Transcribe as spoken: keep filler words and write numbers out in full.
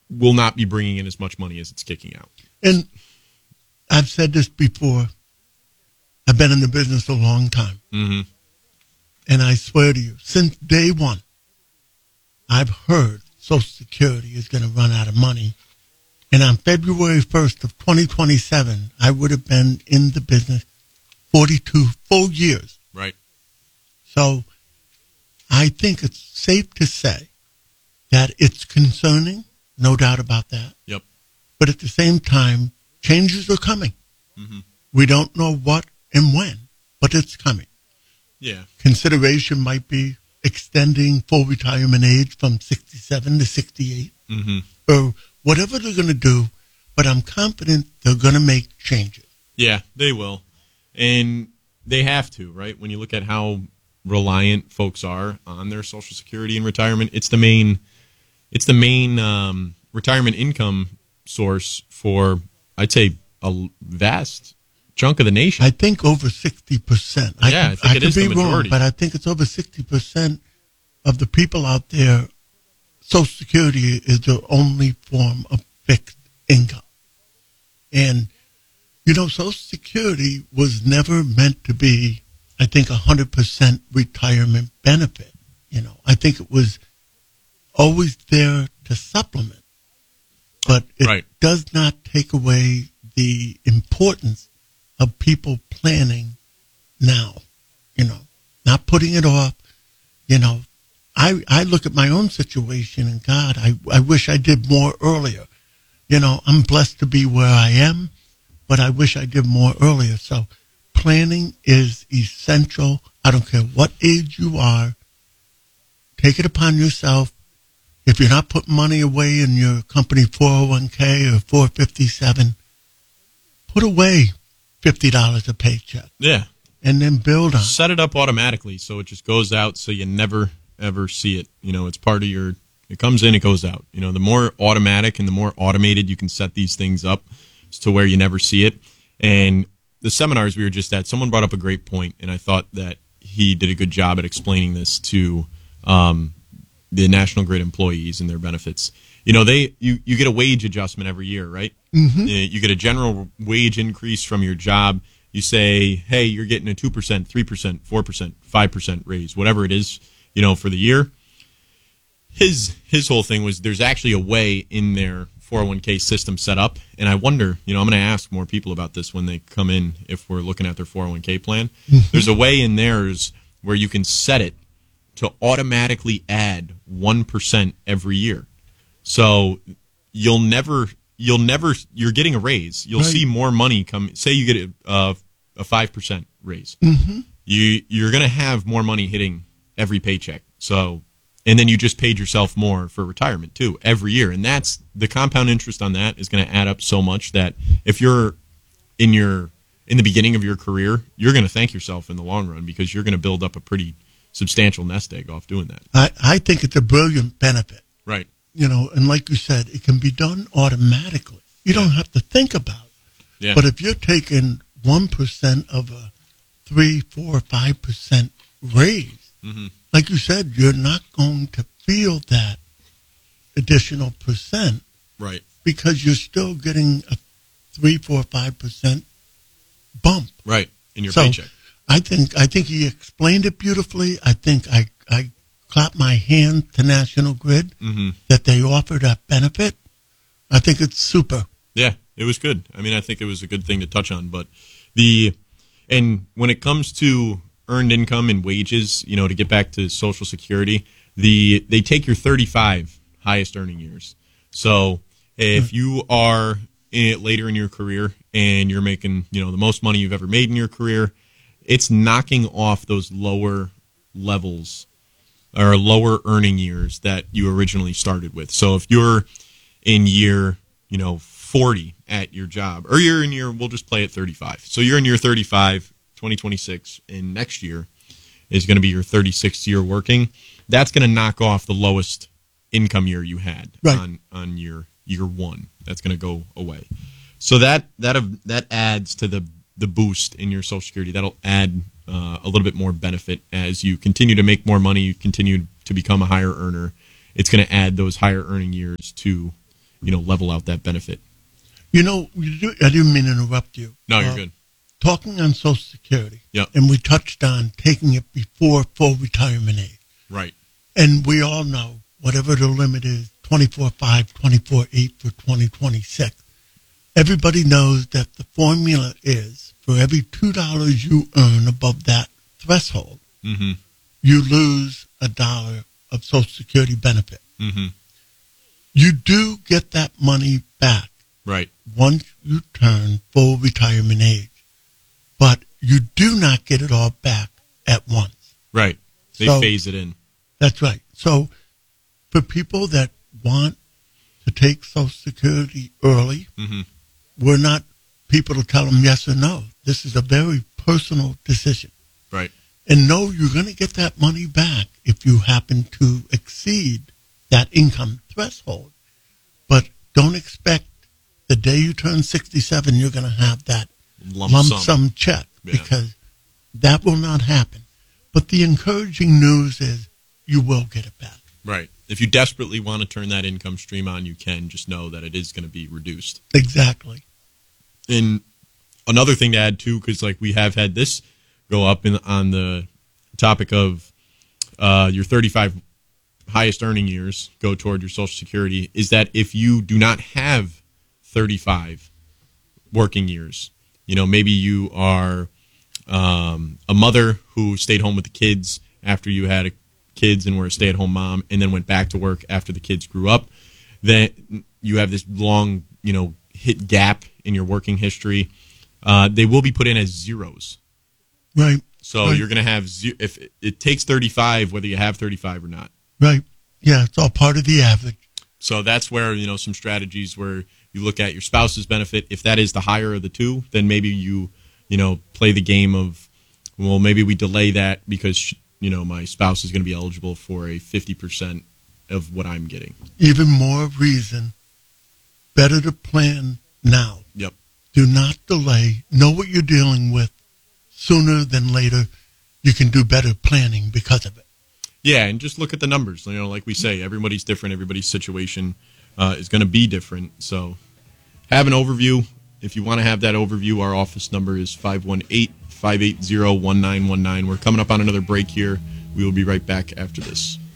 will not be bringing in as much money as it's kicking out. And I've said this before. I've been in the business a long time. Mm-hmm. And I swear to you, since day one, I've heard Social Security is going to run out of money. And on February first of twenty twenty-seven, I would have been in the business forty-two full years. Right. So I think it's safe to say that it's concerning, no doubt about that. Yep. But at the same time, changes are coming. Mm-hmm. We don't know what and when, but it's coming. Yeah. Consideration might be extending full retirement age from sixty-seven to sixty-eight, mm-hmm. or whatever they're going to do, but I'm confident they're going to make changes. Yeah, they will. And they have to, right? When you look at how reliant folks are on their Social Security and retirement, it's the main it's the main um, retirement income source for, I'd say, a vast chunk of the nation. I think over sixty percent. I yeah, could, I think I it could is be the majority. wrong, but I think it's over sixty percent of the people out there. Social Security is the only form of fixed income. And, you know, Social Security was never meant to be, I think, one hundred percent retirement benefit. You know, I think it was always there to supplement. But it right. does not take away the importance of people planning now, you know, not putting it off. You know, I I look at my own situation and God, I, I wish I did more earlier. You know, I'm blessed to be where I am, but I wish I did more earlier. So planning is essential. I don't care what age you are. Take it upon yourself. If you're not putting money away in your company four oh one k or four fifty-seven, put away fifty dollars a paycheck. Yeah. And then build on. Set it up automatically so it just goes out so you never, ever see it. You know, it's part of your, it comes in, it goes out. You know, the more automatic and the more automated you can set these things up to where you never see it. And the seminars we were just at, someone brought up a great point, and I thought that he did a good job at explaining this to um, the National Grid employees and their benefits. You know, they you, you get a wage adjustment every year, right? Mm-hmm. You get a general wage increase from your job. You say, hey, you're getting a two percent, three percent, four percent, five percent raise, whatever it is, you know, for the year. His his whole thing was there's actually a way in their four oh one k system set up, and I wonder, you know, I'm going to ask more people about this when they come in if we're looking at their four oh one k plan. Mm-hmm. There's a way in theirs where you can set it to automatically add one percent every year. So you'll never, you'll never, you're getting a raise. You'll right. see more money come. Say you get a, uh, a five percent raise. Mm-hmm. You, you're going to have more money hitting every paycheck. So, and then you just paid yourself more for retirement too every year. And that's the compound interest on that is going to add up so much that if you're in your, in the beginning of your career, you're going to thank yourself in the long run because you're going to build up a pretty substantial nest egg off doing that. I, I think it's a brilliant benefit. Right. You know, and like you said, it can be done automatically. You don't have to think about it. Yeah. But if you're taking one percent of a three, four, five percent raise, mm-hmm. like you said, you're not going to feel that additional percent. Right. Because you're still getting a three, four, five percent bump. Right. In your so paycheck. I think I think he explained it beautifully. I think I I clap my hand to National Grid mm-hmm. that they offer that benefit. I think it's super. Yeah, it was good. I mean, I think it was a good thing to touch on. But the and when it comes to earned income and wages, you know, to get back to Social Security, the they take your thirty-five highest earning years. So if you are in it later in your career and you're making, you know, the most money you've ever made in your career, it's knocking off those lower levels or lower earning years that you originally started with. So if you're in year, you know, forty at your job, or you're in year, we'll just play at thirty-five. So you're in year thirty-five, twenty twenty-six, and next year is going to be your thirty-sixth year working. That's going to knock off the lowest income year you had right. on, on your year one. That's going to go away. So that that that adds to the the boost in your Social Security. That'll add uh, a little bit more benefit as you continue to make more money, you continue to become a higher earner. It's going to add those higher earning years to you know, level out that benefit. You know, you do, I didn't mean to interrupt you. No, you're Uh, good. Talking on Social Security, Yep. and we touched on taking it before full retirement age. Right. And we all know whatever the limit is, twenty-four five, twenty-four eight for twenty twenty-six. Everybody knows that the formula is for every two dollars you earn above that threshold, Mm-hmm. you lose a dollar of Social Security benefit. Mm-hmm. You do get that money back Right. once you turn full retirement age, but you do not get it all back at once. Right. They So- phase it in. That's right. So for people that want to take Social Security early, Mm-hmm. we're not people to tell them yes or no. This is a very personal decision. Right. And know you're going to get that money back if you happen to exceed that income threshold. But don't expect the day you turn sixty-seven, you're going to have that Lump, lump sum. sum check, Yeah. because that will not happen. But the encouraging news is you will get it back. Right. If you desperately want to turn that income stream on, you can. Just know that it is going to be reduced. Exactly. And another thing to add too, because like we have had this go up in on the topic of uh, your thirty-five highest earning years go toward your Social Security, is that if you do not have thirty-five working years, you know, maybe you are um, a mother who stayed home with the kids after you had a, kids and were a stay-at-home mom, and then went back to work after the kids grew up, then you have this long, you know, hit gap in your working history. Uh, they will be put in as zeros. Right. So Right. you're going to have, ze- if it takes thirty-five, whether you have thirty-five or not. Right. Yeah, it's all part of the average. So that's where, you know, some strategies where you look at your spouse's benefit. If that is the higher of the two, then maybe you, you know, play the game of, well, maybe we delay that because, you know, my spouse is going to be eligible for a fifty percent of what I'm getting. Even more reason, better to plan now. Yep. Do not delay. Know what you're dealing with. Sooner than later, you can do better planning because of it. Yeah, and just look at the numbers. You know, like we say, everybody's different. Everybody's situation uh, is going to be different. So have an overview. If you want to have that overview, our office number is five one eight, five eight zero, one nine one nine. We're coming up on another break here. We will be right back after this.